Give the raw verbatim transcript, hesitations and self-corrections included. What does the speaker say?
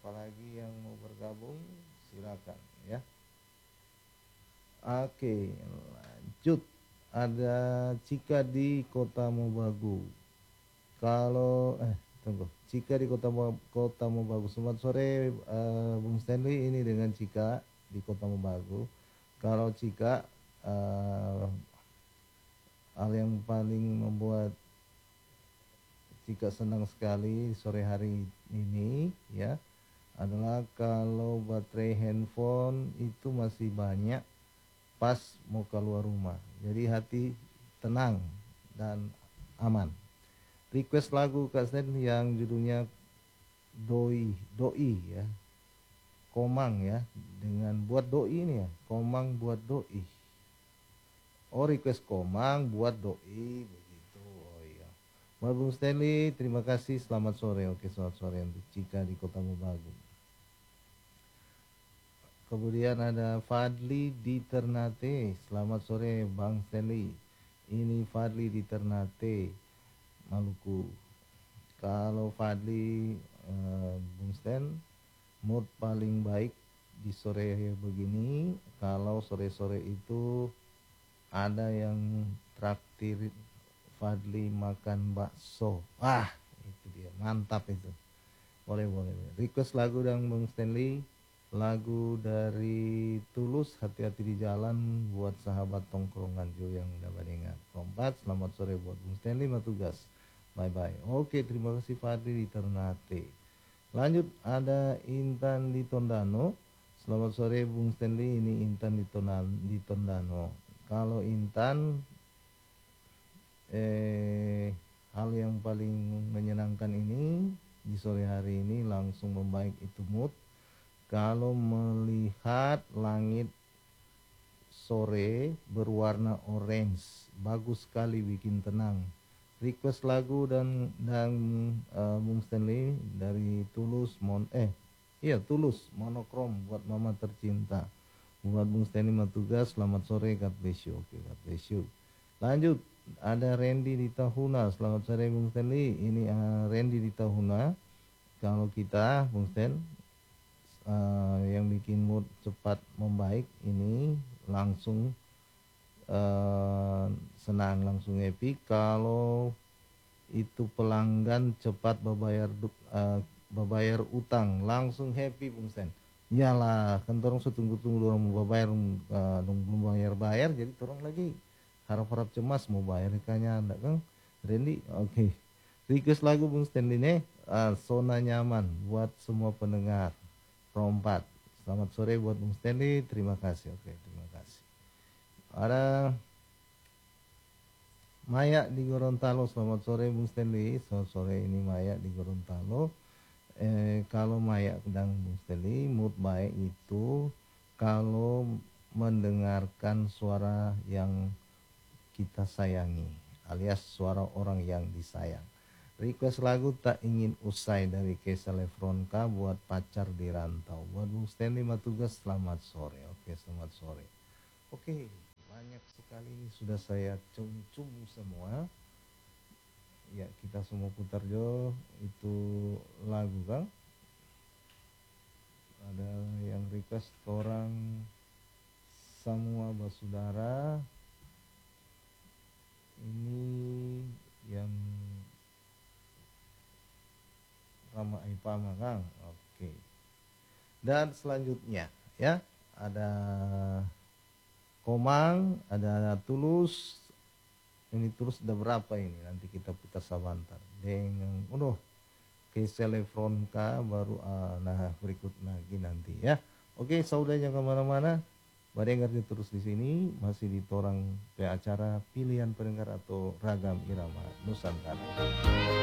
apalagi yang mau bergabung silakan ya. Oke, lanjut. Ada Cika di Kota Mobagu. Kalau eh tunggu, Cika di Kota Mo, Kota Mobagu. Selamat sore uh, Bung Stanley, ini dengan Cika di Kota Mobagu. Kalau Cika, uh, hal yang paling membuat Cika senang sekali sore hari ini ya adalah kalau baterai handphone itu masih banyak pas mau keluar rumah. Jadi hati tenang dan aman. Request lagu Kak Sen yang judulnya Doi, Doi ya. Komang ya, dengan buat doi ini ya. Komang buat doi. Oh, request Komang buat doi begitu. Oh iya. Mbak Bung Stanley, terima kasih. Selamat sore. Oke, selamat sore untuk Cika di Kota Mobagu. Kemudian ada Fadli di Ternate. Selamat sore Bang Stanley. Ini Fadli di Ternate, Maluku. Kalau Fadli eh, Bung Stan, mood paling baik di sore begini kalau sore-sore itu ada yang traktir Fadli makan bakso. Wah, itu dia, mantap itu. Boleh, boleh. Request lagu dan Bung Stanley, lagu dari Tulus, Hati-hati di Jalan buat sahabat tongkrongan Jo yang dapat ingat. Kompat, selamat sore buat Bung Stanley, matugas. Bye bye. Oke, terima kasih Fadli di Ternate. Lanjut, ada Intan di Tondano. Selamat sore Bung Stanley, ini Intan di, Tonan, di Tondano. Kalau Intan, eh, hal yang paling menyenangkan ini di sore hari ini langsung membaik itu mood kalau melihat langit sore berwarna orange, bagus sekali, bikin tenang. Request lagu dan dan uh, Bung Stanley dari Tulus Mon eh iya Tulus Monokrom buat mama tercinta. Buat Bung Stanley matugas, selamat sore, God bless you. Oke, God bless you. Lanjut, ada Randy di Tahuna. Selamat sore Bung Stanley, ini uh, Randy di Tahuna. Kalau kita Bung Stan uh, yang bikin mood cepat membaik ini langsung Uh, senang, langsung happy kalau itu pelanggan cepat berbayar uh, berbayar utang, langsung happy Bung Sen. Iyalah, kan orang setunggu-tunggu orang mau bayar, uh, belum bayar-bayar, jadi orang lagi harap-harap cemas mau bayar ikannya anda kan Randy. Oke, okay. Request lagu Bung Stanley nih, uh, zona nyaman buat semua pendengar Rompat. Selamat sore buat Bung Stanley, terima kasih. Oke, okay, terima kasih. Ada Maya di Gorontalo. Selamat sore Bung Stanley. Selamat sore, ini Maya di Gorontalo. Eh, kalau Maya dan Bung Stanley, mood baik itu kalau mendengarkan suara yang kita sayangi, alias suara orang yang disayang. Request lagu Tak Ingin Usai dari Keisha Lefronka buat pacar di rantau. Buat Bung Stanley matugas, selamat sore. Oke, selamat sore. Oke, banyak sekali ini sudah saya cum-cum semua. Ya, kita semua putar Jo itu lagu kan. Ada yang request orang semua basudara. Ini yang Rama Ipama Kang. Oke. Dan selanjutnya ya, ada Komang, ada Tulus. Ini Tulus udah berapa ini? Nanti kita putar sebentar. Dengan, udah, Keisha Lefronka baru, uh, nah berikut lagi nanti ya. Oke, saudara jangan kemana-mana. Badengar terus di sini, masih di Torang pe acara pilihan pendengar atau ragam irama Nusantara.